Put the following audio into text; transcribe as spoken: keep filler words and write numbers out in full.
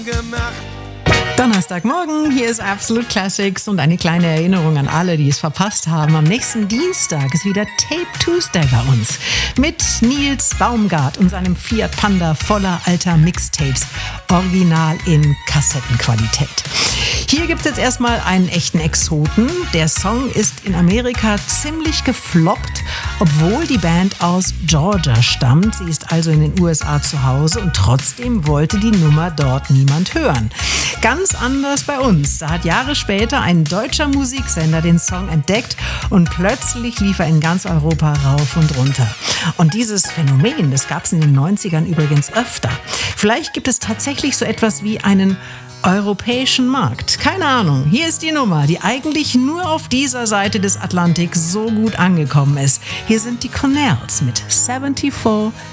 gemacht. Donnerstagmorgen, hier ist Absolute Classics und eine kleine Erinnerung an alle, die es verpasst haben. Am nächsten Dienstag ist wieder Tape Tuesday bei uns mit Nils Baumgart und seinem Fiat Panda voller alter Mixtapes, original in Kassettenqualität. Hier gibt es jetzt erstmal einen echten Exoten. Der Song ist in Amerika ziemlich gefloppt, obwohl die Band aus Georgia stammt. Sie ist also in den U S A zu Hause und trotzdem wollte die Nummer dort niemand hören. Ganz anders bei uns. Da hat Jahre später ein deutscher Musiksender den Song entdeckt und plötzlich lief er in ganz Europa rauf und runter. Und dieses Phänomen, das gab es in den neunzigern übrigens öfter. Vielleicht gibt es tatsächlich so etwas wie einen europäischen Markt. Keine Ahnung. Hier ist die Nummer, die eigentlich nur auf dieser Seite des Atlantiks so gut angekommen ist. Hier sind die Cornells mit vierundsiebzig